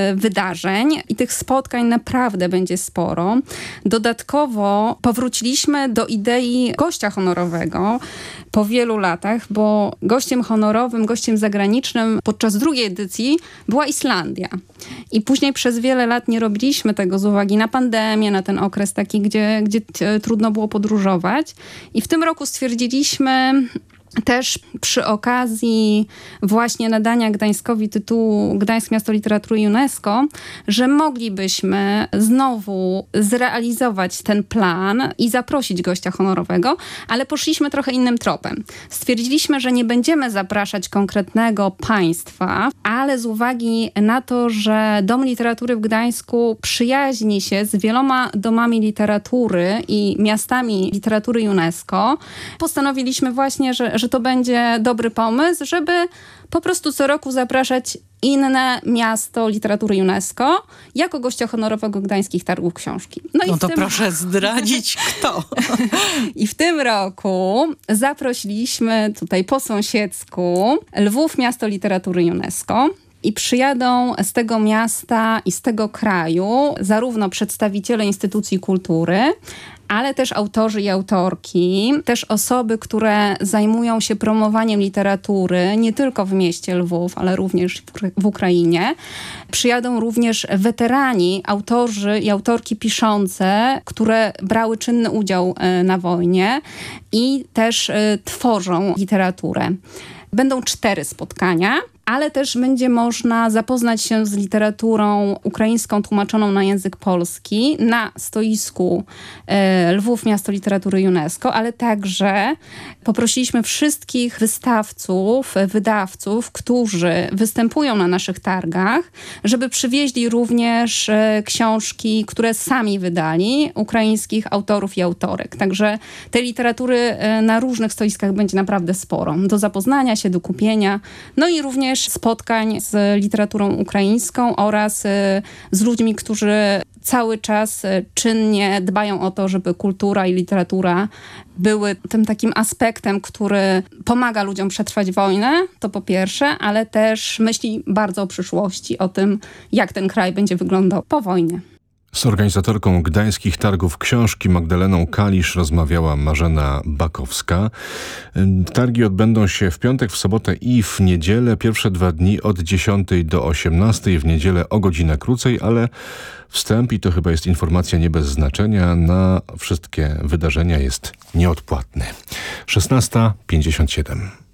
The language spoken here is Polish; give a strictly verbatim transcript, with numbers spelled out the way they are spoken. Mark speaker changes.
Speaker 1: wydarzeń i tych spotkań naprawdę będzie sporo. Dodatkowo powróciliśmy do idei gościa honorowego po wielu latach, bo gościem honorowym, gościem zagranicznym podczas drugiej edycji była Islandia. I później przez wiele lat nie robiliśmy tego z uwagi na pandemię, na ten okres taki, gdzie, gdzie trudno było podróżować. I w tym roku stwierdziliśmy też przy okazji właśnie nadania Gdańskowi tytułu Gdańsk Miasto Literatury UNESCO, że moglibyśmy znowu zrealizować ten plan i zaprosić gościa honorowego, ale poszliśmy trochę innym tropem. Stwierdziliśmy, że nie będziemy zapraszać konkretnego państwa, ale z uwagi na to, że Dom Literatury w Gdańsku przyjaźni się z wieloma domami literatury i miastami literatury UNESCO, postanowiliśmy właśnie, że, że to będzie dobry pomysł, żeby po prostu co roku zapraszać inne miasto literatury UNESCO jako gościa honorowego Gdańskich Targów Książki.
Speaker 2: No, i
Speaker 1: no
Speaker 2: to
Speaker 1: tym...
Speaker 2: proszę zdradzić kto.
Speaker 1: I w tym roku zaprosiliśmy tutaj po sąsiedzku Lwów Miasto Literatury UNESCO. I przyjadą z tego miasta i z tego kraju zarówno przedstawiciele instytucji kultury, ale też autorzy i autorki, też osoby, które zajmują się promowaniem literatury nie tylko w mieście Lwów, ale również w Ukrainie. Przyjadą również weterani, autorzy i autorki piszące, które brały czynny udział na wojnie i też tworzą literaturę. Będą cztery spotkania, ale też będzie można zapoznać się z literaturą ukraińską tłumaczoną na język polski na stoisku e, Lwów Miasto Literatury UNESCO, ale także poprosiliśmy wszystkich wystawców, wydawców, którzy występują na naszych targach, żeby przywieźli również e, książki, które sami wydali, ukraińskich autorów i autorek. Także tej literatury e, na różnych stoiskach będzie naprawdę sporo. Do zapoznania się, do kupienia, no i również spotkań z literaturą ukraińską oraz z ludźmi, którzy cały czas czynnie dbają o to, żeby kultura i literatura były tym takim aspektem, który pomaga ludziom przetrwać wojnę, to po pierwsze, ale też myśli bardzo o przyszłości, o tym, jak ten kraj będzie wyglądał po wojnie.
Speaker 3: Z organizatorką Gdańskich Targów Książki Magdaleną Kalisz rozmawiała Marzena Bakowska. Targi odbędą się w piątek, w sobotę i w niedzielę. Pierwsze dwa dni od dziesiątej do osiemnastej, w niedzielę o godzinę krócej, ale wstęp, i to chyba jest informacja nie bez znaczenia, na wszystkie wydarzenia jest nieodpłatny. szesnasta pięćdziesiąt siedem.